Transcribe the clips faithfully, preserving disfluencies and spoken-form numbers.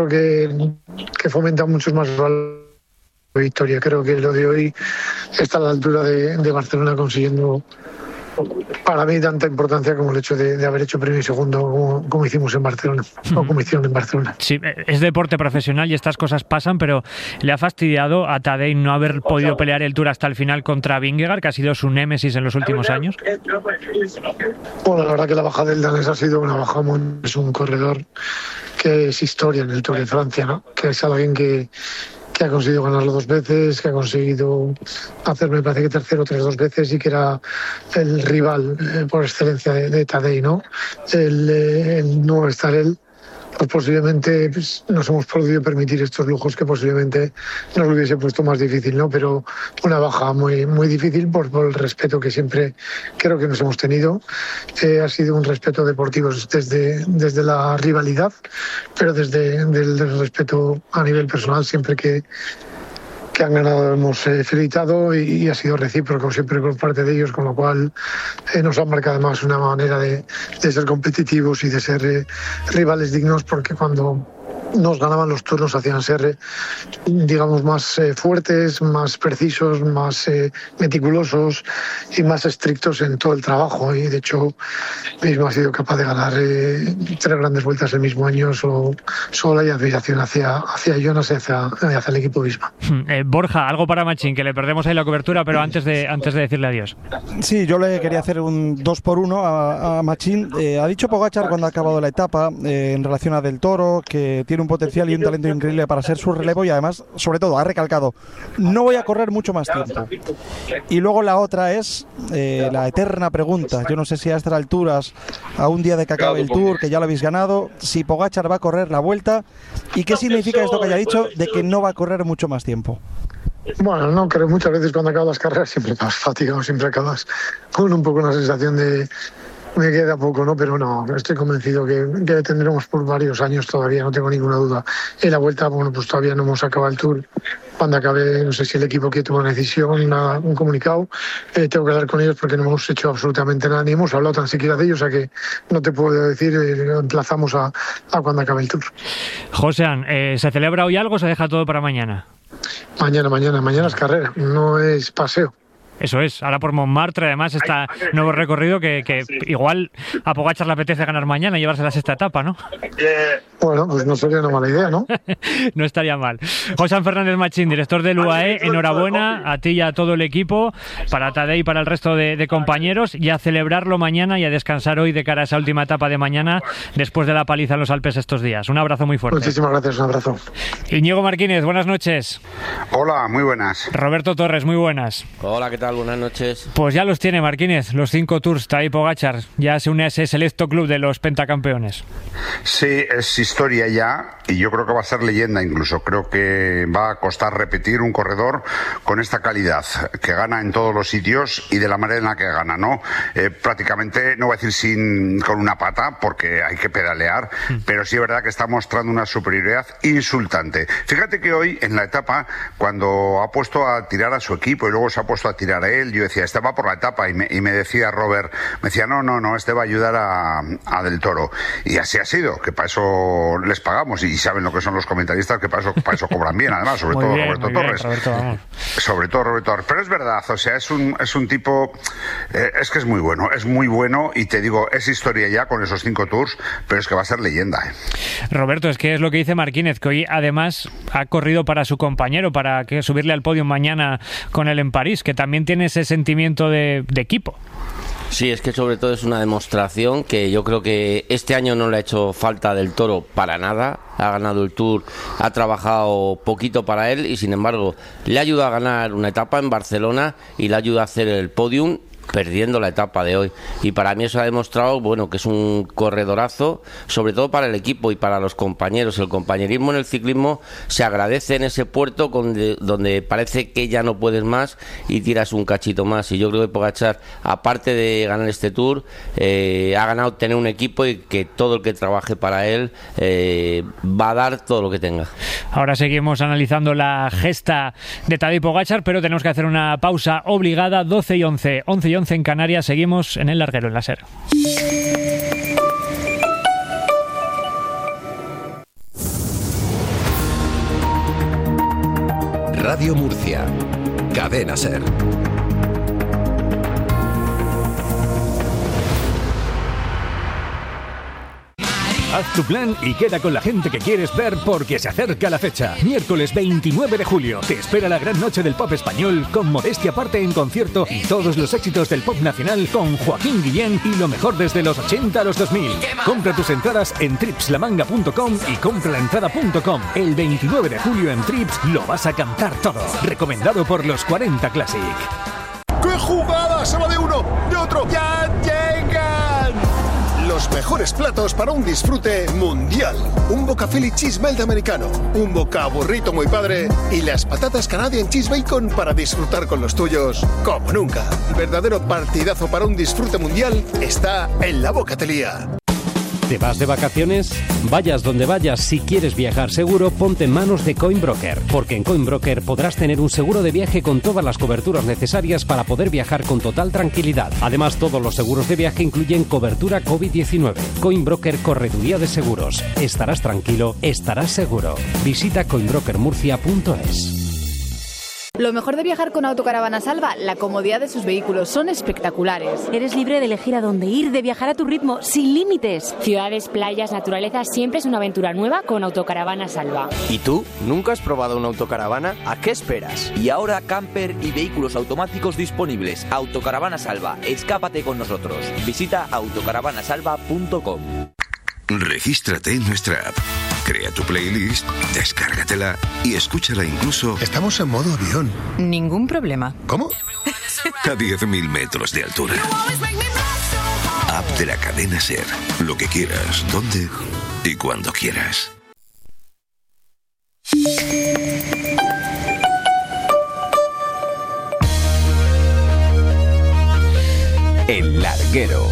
que, que fomenta muchos más valores de victoria. Creo que lo de hoy está a la altura de, de Barcelona, consiguiendo para mí tanta importancia como el hecho de, de haber hecho primero y segundo como, como hicimos en Barcelona, mm. o como hicieron en Barcelona. Sí, es deporte profesional y estas cosas pasan, pero le ha fastidiado a Tadej no haber podido pelear el Tour hasta el final contra Vingegaard, que ha sido su némesis en los últimos años. Bueno, la verdad que la baja del danés ha sido una baja muy... Es un corredor que es historia en el Tour de Francia, ¿no? Que es alguien que que ha conseguido ganarlo dos veces, que ha conseguido hacer, me parece que tercero tres dos veces, y que era el rival eh, por excelencia de, de Tadej, ¿no? El, eh, el no estar él, pues posiblemente pues, nos hemos podido permitir estos lujos que posiblemente nos lo hubiese puesto más difícil, ¿no? Pero una baja muy, muy difícil por, por el respeto que siempre creo que nos hemos tenido. Eh, ha sido un respeto deportivo desde, desde la rivalidad, pero desde el respeto a nivel personal, siempre que que han ganado hemos eh, felicitado y, y ha sido recíproco siempre por parte de ellos, con lo cual eh, nos han marcado además una manera de, de ser competitivos y de ser eh, rivales dignos, porque cuando nos ganaban los turnos hacían ser, digamos, más eh, fuertes, más precisos, más eh, meticulosos y más estrictos en todo el trabajo, y de hecho mismo ha sido capaz de ganar eh, tres grandes vueltas el mismo año. Solo, solo hay admiración hacia, hacia Jonas y hacia, hacia el equipo mismo. Eh, Borja, algo para Machín, que le perdemos ahí la cobertura, pero antes de, antes de decirle adiós. Sí, yo le quería hacer un dos por uno a, a Machín. Eh, ha dicho Pogačar cuando ha acabado la etapa eh, en relación a Del Toro, que tiene un potencial y un talento increíble para ser su relevo, y además, sobre todo, ha recalcado: no voy a correr mucho más tiempo. Y luego la otra es eh, la eterna pregunta, yo no sé si a estas alturas, a un día de que acabe el Tour, que ya lo habéis ganado, si Pogačar va a correr la Vuelta, y qué significa esto que haya dicho de que no va a correr mucho más tiempo. Bueno, no, creo que muchas veces cuando acabas las carreras siempre acabas fatigado, siempre acabas con un poco una sensación de me queda poco, ¿no? Pero no, estoy convencido que, que tendremos por varios años todavía, no tengo ninguna duda. En la Vuelta, bueno, pues todavía no hemos acabado el Tour. Cuando acabe, no sé si el equipo quiere tomar una decisión, una, un comunicado, eh, tengo que hablar con ellos porque no hemos hecho absolutamente nada, ni hemos hablado tan siquiera de ellos, o sea que no te puedo decir, eh, emplazamos a, a cuando acabe el Tour. Josean, eh, ¿se celebra hoy algo o se deja todo para mañana? Mañana, mañana, mañana es carrera, no es paseo. Eso es, ahora por Montmartre, además, está nuevo recorrido que, que igual a Pogačar le apetece ganar mañana y llevarse la sexta etapa, ¿no? Bueno, pues no sería una mala idea, ¿no? No estaría mal. Josean Fernández Machín, director del U A E, enhorabuena a ti y a todo el equipo, para Tadej y para el resto de, de compañeros, y a celebrarlo mañana y a descansar hoy de cara a esa última etapa de mañana, después de la paliza en los Alpes estos días. Un abrazo muy fuerte. Muchísimas gracias, un abrazo. Íñigo Marquínez, buenas noches. Hola, muy buenas. Roberto Torres, muy buenas. Hola, ¿qué tal? Buenas noches. Pues ya los tiene Marquínez, los cinco Tours. Tadej Pogačar ya se une a ese selecto club de los pentacampeones. Sí, es historia ya, y yo creo que va a ser leyenda incluso. Creo que va a costar repetir un corredor con esta calidad, que gana en todos los sitios y de la manera en la que gana, ¿no? Eh, prácticamente, no voy a decir sin con una pata, porque hay que pedalear, mm. pero sí es verdad que está mostrando una superioridad insultante. Fíjate que hoy en la etapa, cuando ha puesto a tirar a su equipo y luego se ha puesto a tirar a él, yo decía, este va por la etapa, y me, y me decía Robert, me decía, no, no, no, este va a ayudar a, a Del Toro. Y así ha sido, que para eso les pagamos, y saben lo que son los comentaristas, que para eso, para eso cobran bien, además, sobre muy todo bien, Roberto bien, Torres. Roberto, vamos. Sobre todo Roberto Torres. Pero es verdad, o sea, es un, es un tipo, eh, es que es muy bueno, es muy bueno, y te digo, es historia ya con esos cinco Tours, pero es que va a ser leyenda. ¿eh? Roberto, es que es lo que dice Marquínez, que hoy además ha corrido para su compañero, para que subirle al podio mañana con él en París, que también tiene ese sentimiento de, de equipo. Sí, es que sobre todo es una demostración que yo creo que este año no le ha hecho falta Del Toro para nada. Ha ganado el Tour, ha trabajado poquito para él y sin embargo le ayuda a ganar una etapa en Barcelona y le ayuda a hacer el podium, perdiendo la etapa de hoy, y para mí eso ha demostrado, bueno, que es un corredorazo, sobre todo para el equipo y para los compañeros. El compañerismo en el ciclismo se agradece en ese puerto donde, donde parece que ya no puedes más y tiras un cachito más, y yo creo que Pogačar, aparte de ganar este Tour, eh, ha ganado tener un equipo, y que todo el que trabaje para él eh, va a dar todo lo que tenga. Ahora seguimos analizando la gesta de Tadej Pogačar, pero tenemos que hacer una pausa obligada. Doce y once, once y once en Canarias, seguimos en el larguero, en la SER. Radio Murcia. Cadena SER. Haz tu plan y queda con la gente que quieres ver porque se acerca la fecha. Miércoles veintinueve de julio. Te espera la gran noche del pop español con Modestia Aparte en concierto y todos los éxitos del pop nacional con Joaquín Guillén y lo mejor desde los ochenta a los dos mil. Compra tus entradas en trips la manga punto com y compralaentrada punto com. El veintinueve de julio en Trips lo vas a cantar todo. Recomendado por los cuarenta Classic. ¡Qué jugada! Se va de uno, de otro. ¡Ya llegan! Los mejores platos para un disfrute mundial. Un boca Philly cheese melt americano, un boca burrito muy padre y las patatas Canadian cheese bacon para disfrutar con los tuyos como nunca. El verdadero partidazo para un disfrute mundial está en la Bocatelía. ¿Te vas de vacaciones? Vayas donde vayas, si quieres viajar seguro, ponte en manos de Coinbroker, porque en Coinbroker podrás tener un seguro de viaje con todas las coberturas necesarias para poder viajar con total tranquilidad. Además, todos los seguros de viaje incluyen cobertura covid diecinueve. Coinbroker Correduría de Seguros. Estarás tranquilo, estarás seguro. Visita coinbroker murcia punto es. Lo mejor de viajar con Autocaravana Salva, la comodidad de sus vehículos, son espectaculares. Eres libre de elegir a dónde ir, de viajar a tu ritmo, sin límites. Ciudades, playas, naturaleza, siempre es una aventura nueva con Autocaravana Salva. ¿Y tú? ¿Nunca has probado una autocaravana? ¿A qué esperas? Y ahora camper y vehículos automáticos disponibles. Autocaravana Salva, escápate con nosotros. Visita autocaravana salva punto com. Regístrate en nuestra app. Crea tu playlist, descárgatela y escúchala incluso... Estamos en modo avión. Ningún problema. ¿Cómo? A diez mil metros de altura. App de la cadena SER. Lo que quieras, donde y cuando quieras. El Larguero.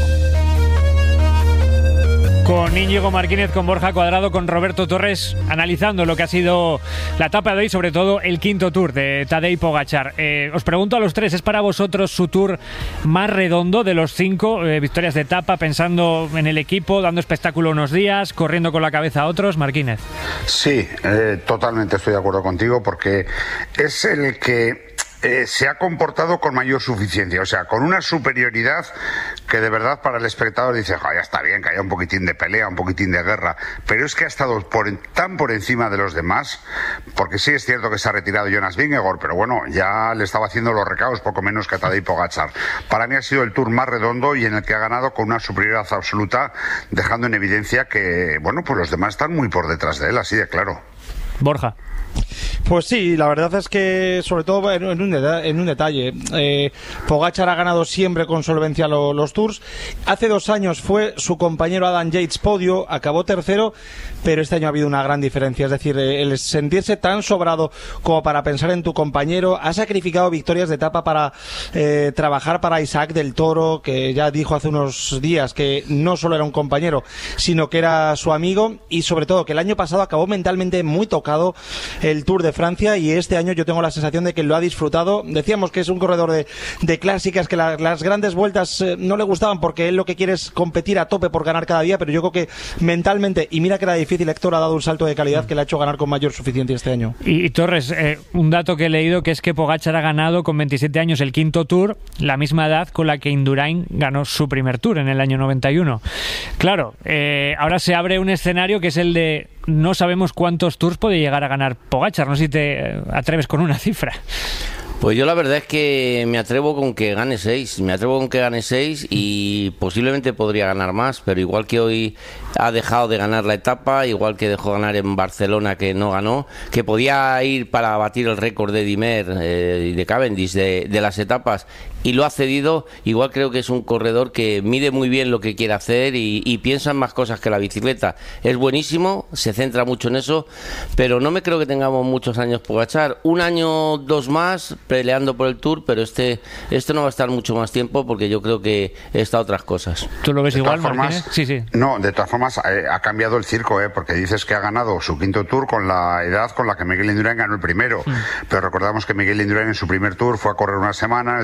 Con Íñigo Martínez, con Borja Cuadrado, con Roberto Torres, analizando lo que ha sido la etapa de hoy, sobre todo el quinto Tour de Tadej Pogačar. Eh, os pregunto a los tres, ¿es para vosotros su Tour más redondo de los cinco eh, victorias de etapa, pensando en el equipo, dando espectáculo unos días, corriendo con la cabeza a otros? Martínez. Sí, eh, totalmente estoy de acuerdo contigo, porque es el que... Eh, se ha comportado con mayor suficiencia, o sea, con una superioridad que de verdad para el espectador dice, oh, ya está bien que haya un poquitín de pelea, un poquitín de guerra, pero es que ha estado por, tan por encima de los demás, porque sí es cierto que se ha retirado Jonas Vingegaard, pero bueno, ya le estaba haciendo los recados poco menos que a Tadej Pogačar. Para mí ha sido el Tour más redondo y en el que ha ganado con una superioridad absoluta, dejando en evidencia que, bueno, pues los demás están muy por detrás de él, así de claro. Borja. Pues sí, la verdad es que sobre todo en un, deta- en un detalle, eh, Pogačar ha ganado siempre con solvencia lo, los Tours. Hace dos años fue su compañero Adam Yates podio, acabó tercero, pero este año ha habido una gran diferencia, es decir, eh, el sentirse tan sobrado como para pensar en tu compañero. Ha sacrificado victorias de etapa para eh, trabajar para Isaac del Toro, que ya dijo hace unos días que no solo era un compañero, sino que era su amigo, y sobre todo que el año pasado acabó mentalmente muy tocado el Tour de Francia, y este año yo tengo la sensación de que lo ha disfrutado. Decíamos que es un corredor de, de clásicas, que la, las grandes vueltas eh, no le gustaban porque él lo que quiere es competir a tope por ganar cada día, pero yo creo que mentalmente, y mira que era difícil, Héctor ha dado un salto de calidad que le ha hecho ganar con mayor suficiencia este año. Y, y Torres, eh, un dato que he leído, que es que Pogačar ha ganado con veintisiete años el quinto Tour, la misma edad con la que Indurain ganó su primer Tour en el año noventa y uno. Claro, eh, ahora se abre un escenario que es el de no sabemos cuántos Tours puede llegar a ganar Pogačar. No sé si te atreves con una cifra. Pues yo la verdad es que me atrevo con que gane seis, me atrevo con que gane seis y posiblemente podría ganar más, pero igual que hoy ha dejado de ganar la etapa, igual que dejó ganar en Barcelona que no ganó, que podía ir para batir el récord de Dimer eh, y de Cavendish de, de las etapas y lo ha cedido. Igual creo que es un corredor que mide muy bien lo que quiere hacer y, y piensa en más cosas que la bicicleta. Es buenísimo, se centra mucho en eso, pero no me creo que tengamos muchos años Pogačar, un año, dos más peleando por el Tour, pero este este no va a estar mucho más tiempo porque yo creo que está a otras cosas. ¿Tú lo ves de igual, formas, Martínez? Sí, sí. No, de todas formas eh, ha cambiado el circo, eh, porque dices que ha ganado su quinto Tour con la edad con la que Miguel Indurain ganó el primero, mm. pero recordamos que Miguel Indurain en su primer Tour fue a correr una semana, en el segundo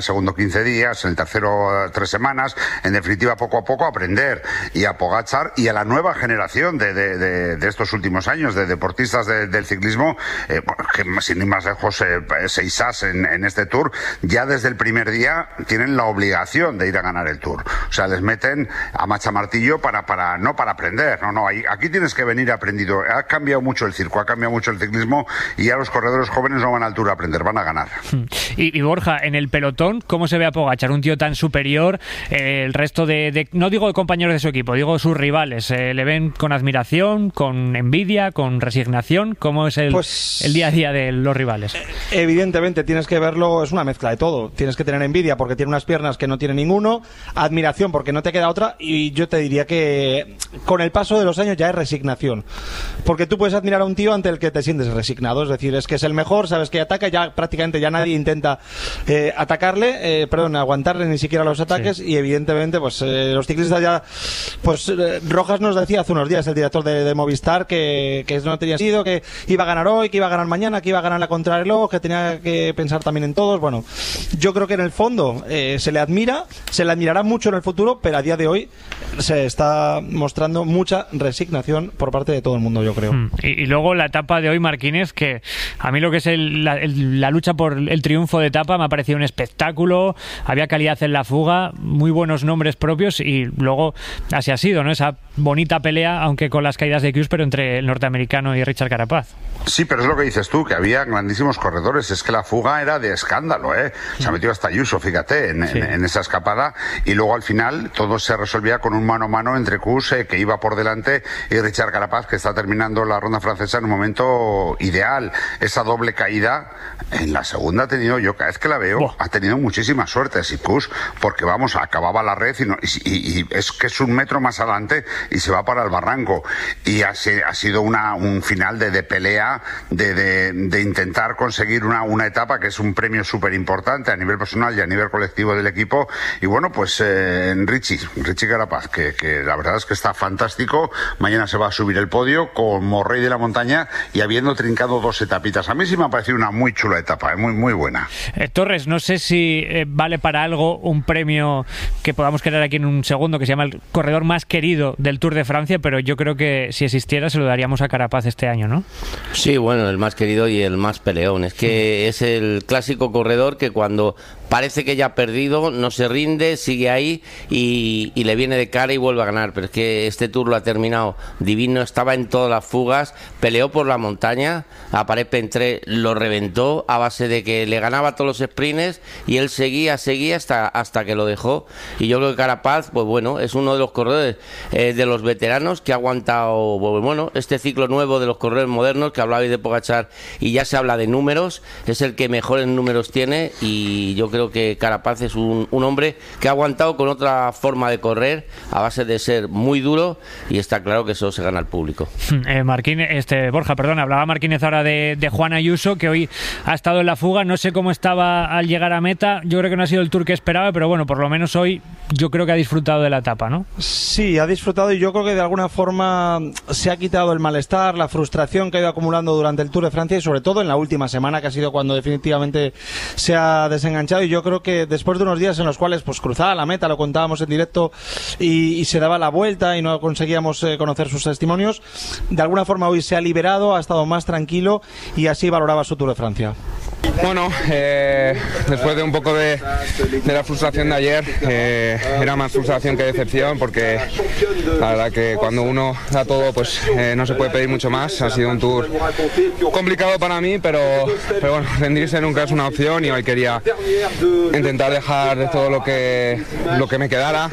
quince días, en el tercero tres semanas, en definitiva poco a poco aprender. Y a Pogačar y a la nueva generación de, de, de, de estos últimos años de deportistas de, del ciclismo, eh, que sin ir más lejos, eh, Seixas en, en este Tour, ya desde el primer día tienen la obligación de ir a ganar el Tour. O sea, les meten a machamartillo para, para, no para aprender, no, no, aquí tienes que venir aprendido. Ha cambiado mucho el circo, ha cambiado mucho el ciclismo y ya los corredores jóvenes no van al Tour a aprender, van a ganar. Y, y Borja, en el pelotón, ¿cómo se ve a Pogačar? Un tío tan superior, eh, el resto de, de, no digo de compañeros de su equipo, digo sus rivales, eh, le ven con admiración, con envidia, con resignación. ¿Cómo es el, pues, el día a día de los rivales? Evidentemente tienes que verlo, es una mezcla de todo. Tienes que tener envidia porque tiene unas piernas que no tiene ninguno, admiración porque no te queda otra, y yo te diría que con el paso de los años ya es resignación, porque tú puedes admirar a un tío ante el que te sientes resignado, es decir, es que es el mejor, sabes que ataca, ya prácticamente ya nadie intenta eh, atacarle, eh, perdón, aguantarle ni siquiera los ataques, sí. Y evidentemente pues eh, los ciclistas ya, pues eh, Rojas nos decía hace unos días, el director de, de Movistar, que, que no tenía sentido, que iba a ganar hoy, que iba a ganar mañana, que iba a ganar la contrarreloj, que tenía que pensar también en todos. Bueno, yo creo que en el fondo eh, se le admira, se le admirará mucho en el futuro, pero a día de hoy se está mostrando mucha resignación por parte de todo el mundo, yo creo. Mm. Y, y luego la etapa de hoy, Marquínez, que a mí lo que es el, la, el, la lucha por el triunfo de etapa me ha parecido un espectáculo, había calidad en la fuga, muy buenos nombres propios, y luego así ha sido, ¿no? Esa bonita pelea, aunque con las caídas de Cruz, pero entre el norteamericano y Richard Carapaz. Sí, pero es lo que dices tú, que había grandísimos corredores, es que la fuga era de escándalo, ¿eh? Se ha metido hasta Ayuso, fíjate, en, sí. en, en esa escapada, y luego al final todo se resolvía con un mano a mano entre Cruz, eh, que iba por delante, y Richard Carapaz, que está terminando la ronda francesa en un momento ideal. Esa doble caída, en la segunda ha tenido, yo cada vez que la veo, oh. ha tenido muchísima suerte Sicus, porque vamos, acababa la red y, no, y, y, y es que es un metro más adelante y se va para el barranco, y ha, ha sido una, un final de, de pelea, de, de, de intentar conseguir una, una etapa que es un premio súper importante a nivel personal y a nivel colectivo del equipo. Y bueno, pues eh, Richie, Richie Carapaz, que, que la verdad es que está fantástico. Mañana se va a subir el podio como rey de la montaña y habiendo trincado dos etapitas. A mí sí me ha parecido una muy chula etapa, eh, muy, muy buena. Eh, Torres, no sé si eh, vale para algo un premio que podamos crear aquí en un segundo, que se llama el corredor más querido del Tour de Francia, pero yo creo que si existiera se lo daríamos a Carapaz este año, ¿no? Sí, bueno, el más querido y el más peleón. Es que es el clásico corredor que cuando parece que ya ha perdido, no se rinde, sigue ahí y, y le viene de cara y vuelve a ganar. Pero es que este Tour lo ha terminado divino, estaba en todas las fugas, peleó por la montaña, a Paré-Pentré lo reventó a base de que le ganaba todos los sprints y él seguía, seguía hasta, hasta que lo dejó. Y yo creo que Carapaz, pues bueno, es uno de los corredores eh, de los veteranos que ha aguantado, bueno, este ciclo nuevo de los corredores modernos, que hablabais de Pogačar y ya se habla de números, es el que mejores números tiene, y yo creo que Carapaz es un, un hombre que ha aguantado con otra forma de correr a base de ser muy duro, y está claro que eso se gana al público. Eh, Marquínez, este, Borja, perdón, hablaba Marquínez ahora de, de Juan Ayuso, que hoy ha estado en la fuga, no sé cómo estaba al llegar a meta, yo creo que no ha sido el Tour que esperaba, pero bueno, por lo menos hoy yo creo que ha disfrutado de la etapa, ¿no? Sí, ha disfrutado, y yo creo que de alguna forma se ha quitado el malestar, la frustración que ha ido acumulando durante el Tour de Francia, y sobre todo en la última semana, que ha sido cuando definitivamente se ha desenganchado. Y yo creo que después de unos días en los cuales pues cruzaba la meta, lo contábamos en directo, y, y se daba la vuelta y no conseguíamos eh, conocer sus testimonios, de alguna forma hoy se ha liberado, ha estado más tranquilo, y así valoraba su Tour de Francia. Bueno, eh, después de un poco de, de la frustración de ayer, eh, era más frustración que decepción, porque la verdad que cuando uno da todo, pues eh, no se puede pedir mucho más. Ha sido un Tour complicado para mí, pero, pero bueno, rendirse nunca es una opción, y hoy quería intentar dejar todo lo que, lo que me quedara.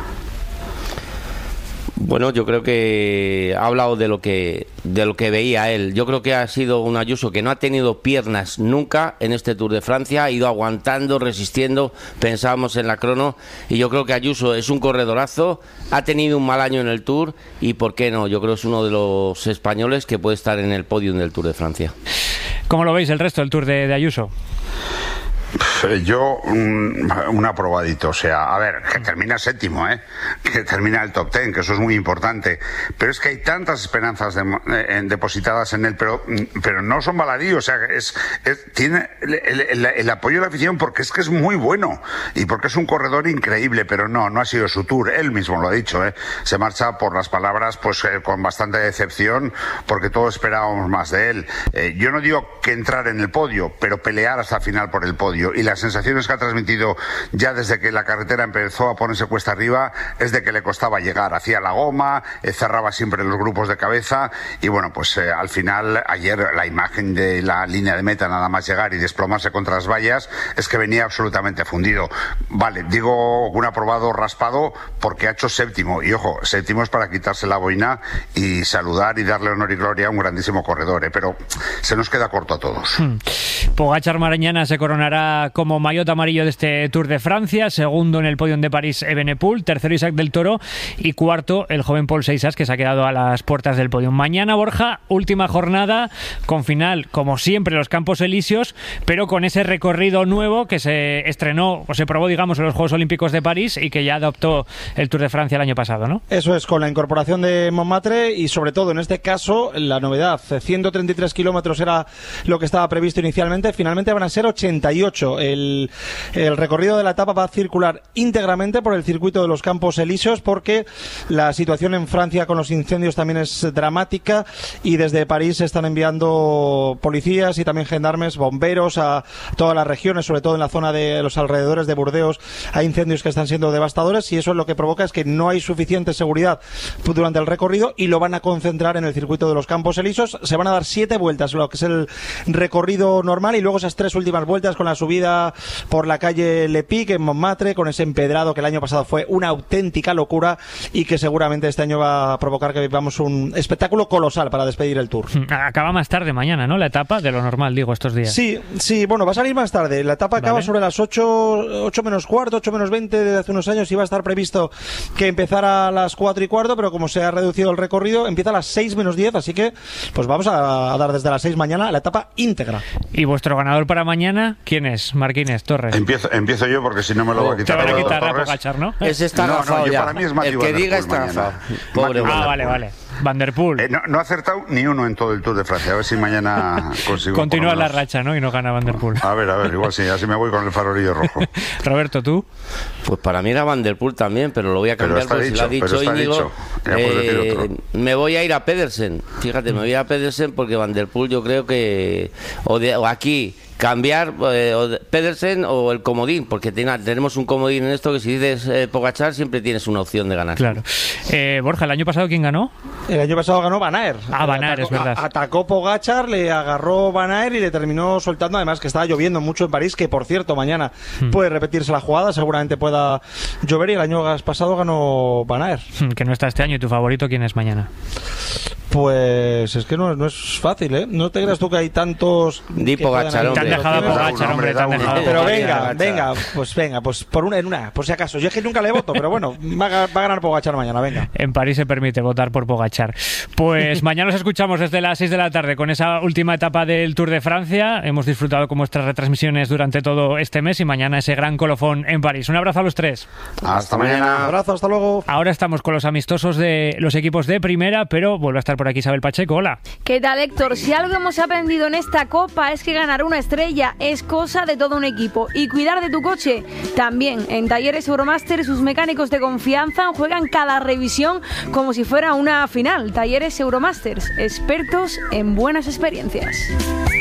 Bueno, yo creo que ha hablado de lo que de lo que veía él. Yo creo que ha sido un Ayuso que no ha tenido piernas nunca en este Tour de Francia, ha ido aguantando, resistiendo, pensábamos en la crono, y yo creo que Ayuso es un corredorazo, ha tenido un mal año en el Tour, y por qué no, yo creo que es uno de los españoles que puede estar en el podium del Tour de Francia. ¿Cómo lo veis el resto del Tour de, de Ayuso? Yo, un, un aprobadito. O sea, a ver, que termina séptimo, ¿eh? Que termina el top ten, que eso es muy importante. Pero es que hay tantas esperanzas de, eh, depositadas en él, pero, pero no son baladíos. O sea, es, es tiene el, el, el apoyo de la afición porque es que es muy bueno y porque es un corredor increíble, pero no, no ha sido su tour. Él mismo lo ha dicho, ¿eh? Se marcha por las palabras, pues eh, con bastante decepción, porque todos esperábamos más de él. Eh, yo no digo que entrar en el podio, pero pelear hasta el final por el podio. Y las sensaciones que ha transmitido ya desde que la carretera empezó a ponerse cuesta arriba es de que le costaba llegar. Hacía la goma, eh, cerraba siempre los grupos de cabeza y bueno, pues eh, al final, ayer la imagen de la línea de meta nada más llegar y desplomarse contra las vallas es que venía absolutamente fundido. Vale, digo un aprobado raspado porque ha hecho séptimo. Y ojo, séptimo es para quitarse la boina y saludar y darle honor y gloria a un grandísimo corredor, ¿eh? Pero se nos queda corto a todos. Hmm. Pogačar mañana se coronará como maillot amarillo de este Tour de Francia, segundo en el podio de París Evenepoel, tercero Isaac del Toro y cuarto el joven Paul Seixas, que se ha quedado a las puertas del podio. Mañana, Borja, última jornada con final, como siempre, los Campos Elíseos, pero con ese recorrido nuevo que se estrenó o se probó, digamos, en los Juegos Olímpicos de París y que ya adoptó el Tour de Francia el año pasado, ¿no? Eso es, con la incorporación de Montmartre y sobre todo en este caso la novedad, ciento treinta y tres kilómetros era lo que estaba previsto inicialmente, finalmente van a ser ochenta y ocho. El, el recorrido de la etapa va a circular íntegramente por el circuito de los Campos Elíseos porque la situación en Francia con los incendios también es dramática y desde París se están enviando policías y también gendarmes, bomberos a todas las regiones, sobre todo en la zona de los alrededores de Burdeos hay incendios que están siendo devastadores y eso es lo que provoca es que no hay suficiente seguridad durante el recorrido y lo van a concentrar en el circuito de los Campos Elíseos. Se van a dar siete vueltas, lo que es el recorrido normal y luego esas tres últimas vueltas con la subida por la calle Le Pic en Montmartre, con ese empedrado que el año pasado fue una auténtica locura y que seguramente este año va a provocar que vivamos un espectáculo colosal para despedir el Tour. Acaba más tarde mañana, ¿no? La etapa de lo normal, digo, estos días. Sí, sí, bueno, va a salir más tarde. La etapa acaba vale. sobre las ocho, ocho menos cuarto, ocho menos veinte de hace unos años. Iba a estar previsto que empezara a las cuatro y cuarto, pero como se ha reducido el recorrido, empieza a las seis menos diez, así que pues vamos a, a dar desde las seis mañana la etapa íntegra. ¿Y vuestro ganador para mañana quién es? Marquínez, Torres. Empiezo, empiezo yo porque si no me lo va a quitar. Te van a quitar a Pogačar, ¿no? Ese está no, agafado no, ya. Para mí es el que diga está agafado. Pobre ah, vale, vale. Van der Poel. Eh, no, no ha acertado ni uno en todo el Tour de Francia. A ver si mañana consigo. Continúa la racha, ¿no? Y no gana Van der Poel. A ver, a ver, igual sí, así me voy con el farolillo rojo. Roberto, ¿tú? Pues para mí era Van der Poel también, pero lo voy a cambiar porque si lo ha dicho Íñigo. Eh, me voy a ir a Pedersen. Fíjate, me voy a ir a Pedersen porque Van der Poel yo creo que. O, de, o aquí. Cambiar eh, o Pedersen o el comodín, porque tiene, tenemos un comodín en esto que si dices eh, Pogačar siempre tienes una opción de ganar. Claro. Eh, Borja, ¿el año pasado quién ganó? El año pasado ganó Van Aert. Ah, Van Aert, es verdad. A, atacó Pogačar, le agarró Van Aert y le terminó soltando, además que estaba lloviendo mucho en París, que por cierto mañana hmm. puede repetirse la jugada, seguramente pueda llover y el año pasado ganó Van Aert. Hmm, que no está este año. ¿Y tu favorito quién es mañana? Pues es que no, no es fácil, ¿eh? No te creas tú que hay tantos... Di Pogačar, te han dejado a Pogačar, hombre, te han dejado. Pero venga, venga, pues venga, pues por una en una, por si acaso. Yo es que nunca le voto, pero bueno, va a, va a ganar Pogačar mañana, venga. En París se permite votar por Pogačar. Pues mañana os escuchamos desde las seis de la tarde con esa última etapa del Tour de Francia. Hemos disfrutado con vuestras retransmisiones durante todo este mes y mañana ese gran colofón en París. Un abrazo a los tres. Hasta mañana. Un abrazo, hasta luego. Ahora estamos con los amistosos de los equipos de primera, pero vuelve a estar por aquí Isabel Pacheco. Hola. ¿Qué tal, Héctor? Si algo hemos aprendido en esta Copa es que ganar una estrella es cosa de todo un equipo. Y cuidar de tu coche también. En Talleres Euromaster sus mecánicos de confianza juegan cada revisión como si fuera una final. Talleres Euromasters, expertos en buenas experiencias.